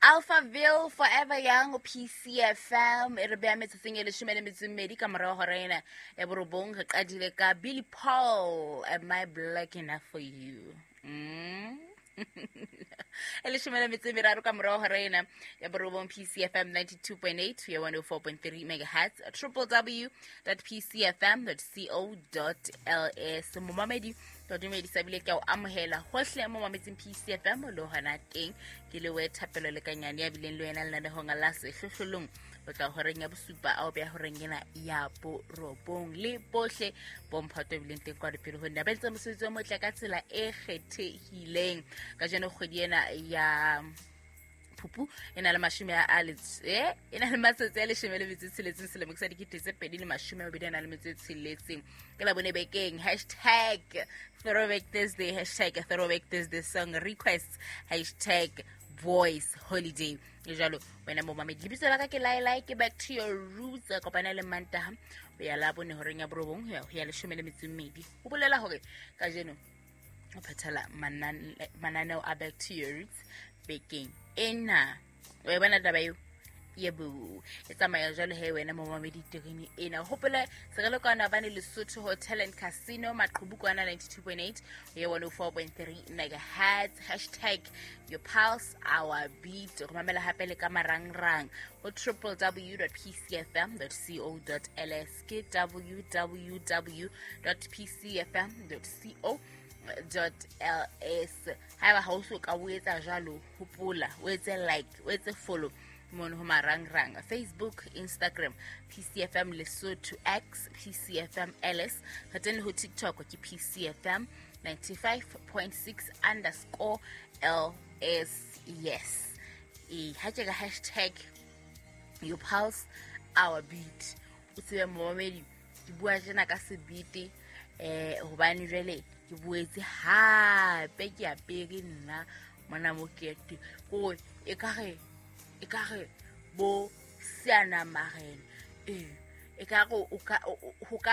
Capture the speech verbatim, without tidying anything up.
Alphaville, Forever Young, P C F M, e re bea metsotseng e leshome le metso e mmedi ka morao hora ena ya borobong re qadile ka Billy Paul, Am I Black Enough For You? Mm? e leshome le metso e meraro ka morao hora ena ya borobong P C F M ninety-two point eight, we are one oh four point three megahertz, w w w dot p c f m dot co dot l s. Momamedi to dumedisa bile ke o amohela hohle mo mametseng P C F M lo hana teng ke le we thapelo le kanyane ya bileng lo yena le na ho ngala se hlohlolong o tla horeng ya bosupa a o bea horeng ena ya borobong le bohle bomphato bileng teng kwa dipelo ho nna ba ntse mosebetsi wa motle ka tsela e kgethehileng ka jeno kgwedi ena ya Pupu ena le mashome a letsi eh ena le matsatsi a leshome le metso e tsheletseng selemo sa dikete tse pedi le mashome a mabedi ena le metso e tsheletseng ke la bone bekeng hashtag Throwback Thursday hashtag Throwback Thursday song requests hashtag voice holiday e jalo wena mo mamedi lebitso la ka ke lai lai ke back to your roots a kopana le Mantaha o ya la bone horeng ya borobong ho ya leshome le metso e mmedi o bolela hore ka jeno o phethala manane manane a back to your roots bekeng ena we bona taba eo yebo e tsamaya jalo he wena mo mamedi terene ena hopola se re lokana bane le Lesotho Hotel and Casino maqhubukwana ninety-two point eight we one oh four point three megahertz hashtag your pulse our beat go mamela hape le ka marangrang o w w w dot p c f m dot co dot l s ke w w w dot p c f m dot co dot l s. ha ba ha o so ka o etsa jalo hopola o etse like o etse follow mono ho marangrang Facebook, Instagram P C F M Lesotho, X P C F M L S, hatene ho TikTok ke P C F M ninety-five point six underscore L S. Yes, e hatega hashtag your pulse our beat o tsebe momedi ke bua jena ka se beat eh hobane jwale ke buetse hape ke apere nna mona mo kete ko e kare e kare bo siana marene eh e kare o ka ho ka